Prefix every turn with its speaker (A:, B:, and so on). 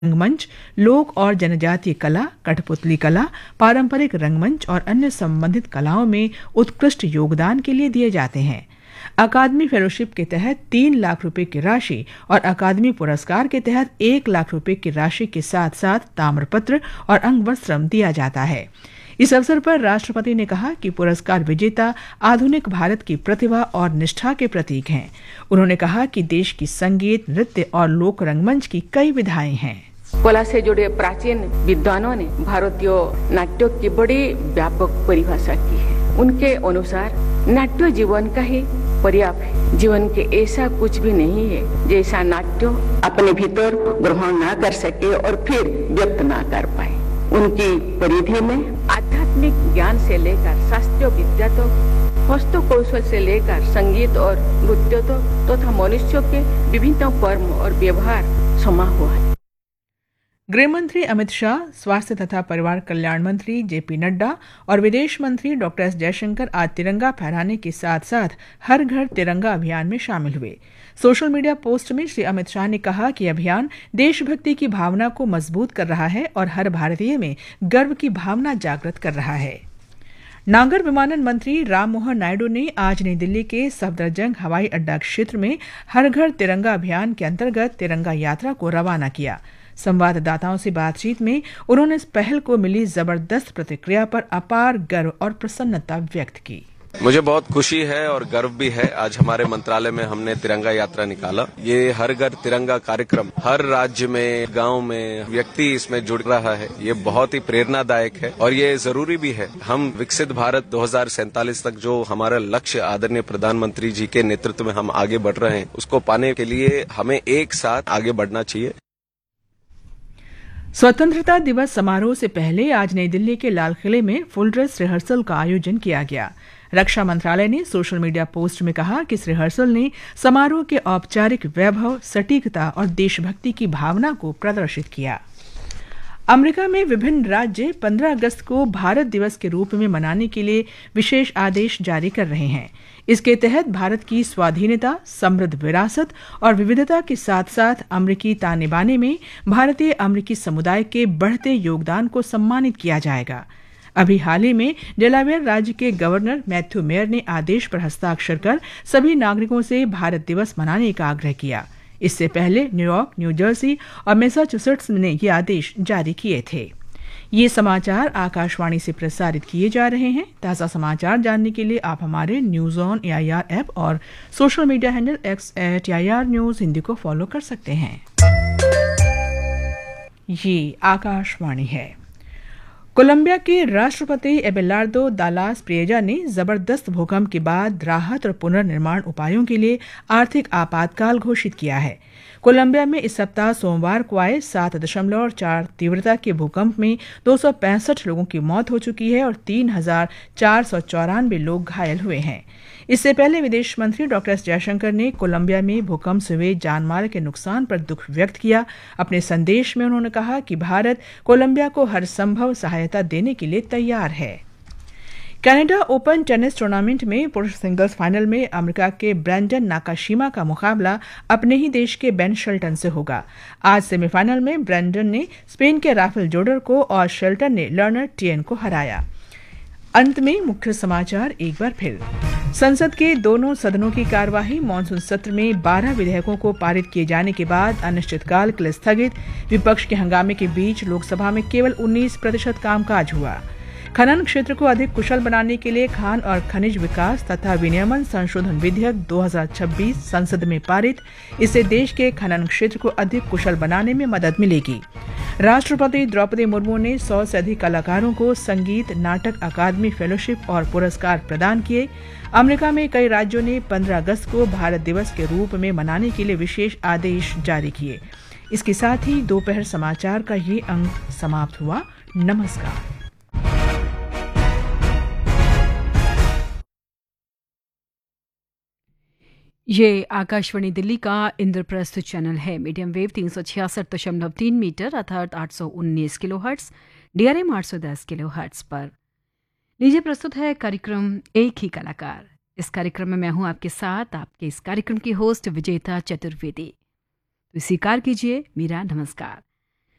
A: रंगमंच, लोक और जनजातीय कला, कठपुतली कला, पारंपरिक रंगमंच और अन्य संबंधित कलाओं में उत्कृष्ट योगदान के लिए दिए जाते हैं। अकादमी फेलोशिप के तहत 3 लाख रुपए की राशि और अकादमी पुरस्कार के तहत 1 लाख रुपए की राशि के साथ साथ ताम्रपत्र और अंगवस्त्रम दिया जाता है। इस अवसर पर राष्ट्रपति ने कहा कि पुरस्कार विजेता आधुनिक भारत की प्रतिभा और निष्ठा के प्रतीक हैं। उन्होंने कहा कि देश की संगीत, नृत्य और लोक रंगमंच की कई विधाएं हैं।
B: कला से जुड़े प्राचीन विद्वानों ने भारतीय नाट्य की बड़ी व्यापक परिभाषा की है। उनके अनुसार नाट्य जीवन का ही पर्याप्त है। जीवन के ऐसा कुछ भी नहीं है जैसा नाट्य अपने भीतर ग्रहण ना कर सके और फिर व्यक्त ना कर पाए। उनकी परिधि में आध्यात्मिक ज्ञान से लेकर शास्त्रीय विद्या तक, हस्तकौशल से लेकर संगीत और नृत्य तथा मनुष्य के विभिन्न कर्म और व्यवहार समा हुआ है।
A: गृह मंत्री अमित शाह, स्वास्थ्य तथा परिवार कल्याण मंत्री जेपी नड्डा और विदेश मंत्री डॉक्टर एस जयशंकर आज तिरंगा फहराने के साथ साथ हर घर तिरंगा अभियान में शामिल हुए। सोशल मीडिया पोस्ट में श्री अमित शाह ने कहा कि अभियान देशभक्ति की भावना को मजबूत कर रहा है और हर भारतीय में गर्व की भावना जागृत कर रहा है। नागर विमानन मंत्री राममोहन नायडू ने आज नई दिल्ली के सफदरजंग हवाई अड्डा क्षेत्र में हर घर तिरंगा अभियान के अंतर्गत तिरंगा यात्रा को रवाना किया। संवाददाताओं से बातचीत में उन्होंने इस पहल को मिली जबरदस्त प्रतिक्रिया पर अपार गर्व और प्रसन्नता व्यक्त की।
C: मुझे बहुत खुशी है और गर्व भी है। आज हमारे मंत्रालय में हमने तिरंगा यात्रा निकाला। ये हर घर तिरंगा कार्यक्रम हर राज्य में, गांव में व्यक्ति इसमें जुड़ रहा है। ये बहुत ही प्रेरणादायक है और ये जरूरी भी है। हम विकसित भारत 2047 तक जो हमारा लक्ष्य आदरणीय प्रधानमंत्री जी के नेतृत्व में हम आगे बढ़ रहे हैं, उसको पाने के लिए हमें एक साथ आगे बढ़ना चाहिए।
A: स्वतंत्रता दिवस समारोह से पहले आज नई दिल्ली के लाल किले में फुल ड्रेस रिहर्सल का आयोजन किया गया। रक्षा मंत्रालय ने सोशल मीडिया पोस्ट में कहा कि इस रिहर्सल ने समारोह के औपचारिक वैभव, सटीकता और देशभक्ति की भावना को प्रदर्शित किया। अमेरिका में विभिन्न राज्य 15 अगस्त को भारत दिवस के रूप में मनाने के लिए विशेष आदेश जारी कर रहे हैं। इसके तहत भारत की स्वाधीनता, समृद्ध विरासत और विविधता के साथ साथ अमेरिकी ताने बाने में भारतीय अमेरिकी समुदाय के बढ़ते योगदान को सम्मानित किया जाएगा। अभी हाल ही में डेलावेयर राज्य के गवर्नर मैथ्यू मेयर ने आदेश पर हस्ताक्षर कर सभी नागरिकों से भारत दिवस मनाने का आग्रह किया। इससे पहले न्यूयॉर्क, न्यू जर्सी और मैसाचुसेट्स ने ये आदेश जारी किए थे। ये समाचार आकाशवाणी से प्रसारित किए जा रहे हैं। ताज़ा समाचार जानने के लिए आप हमारे न्यूज ऑन AIR ऐप और social media handle X@AIR news Hindi को फॉलो कर सकते हैं। ये आकाशवाणी है। कोलंबिया के राष्ट्रपति एबेलार्दो दालास प्रिएजा ने जबरदस्त भूकंप के बाद राहत और पुनर्निर्माण उपायों के लिए आर्थिक आपातकाल घोषित किया है। कोलंबिया में इस सप्ताह सोमवार को आए 7.4 तीव्रता के भूकंप में 265 लोगों की मौत हो चुकी है और 3,494 लोग घायल हुए हैं। इससे पहले विदेश मंत्री डॉक्टर एस जयशंकर ने कोलंबिया में भूकंप से हुए जानमाल के नुकसान पर दुख व्यक्त किया। अपने संदेश में उन्होंने कहा कि भारत कोलंबिया को हर संभव सहायता देने के लिए तैयार है। कनाडा ओपन टेनिस टूर्नामेंट में पुरुष सिंगल्स फाइनल में अमेरिका के ब्रैंडन नाकाशिमा का मुकाबला अपने ही देश के बेन शेल्टन से होगा। आज सेमीफाइनल में ब्रैंडन ने स्पेन के राफेल जोडर को और शेल्टन ने लर्नर टियन को हराया। अंत में मुख्य समाचार एक बार फिर। संसद के दोनों सदनों की कार्यवाही मॉनसून सत्र में 12 विधेयकों को पारित किए जाने के बाद अनिश्चितकाल के लिए स्थगित। विपक्ष के हंगामे के बीच लोकसभा में केवल 19% कामकाज हुआ। खनन क्षेत्र को अधिक कुशल बनाने के लिए खान और खनिज विकास तथा विनियमन संशोधन विधेयक 2026 संसद में पारित। इससे देश के खनन क्षेत्र को अधिक कुशल बनाने में मदद मिलेगी। राष्ट्रपति द्रौपदी मुर्मू ने 100 से अधिक कलाकारों को संगीत नाटक अकादमी फेलोशिप और पुरस्कार प्रदान किए। अमेरिका में कई राज्यों ने 15 अगस्त को भारत दिवस के रूप में मनाने के लिए विशेष आदेश जारी किए। इसके साथ ही दोपहर समाचार का ये अंक समाप्त हुआ। नमस्कार।
D: ये आकाशवाणी दिल्ली का इंद्रप्रस्थ चैनल है। मीडियम वेव 366.3 मीटर अर्थात 819 किलोहर्ट्ज, DRM 810 किलोहर्ट्ज पर। लीजिए प्रस्तुत है कार्यक्रम एक ही कलाकार। इस कार्यक्रम में मैं हूं आपके साथ, आपके इस कार्यक्रम की होस्ट विजेता चतुर्वेदी। तो स्वीकार कीजिए मेरा नमस्कार।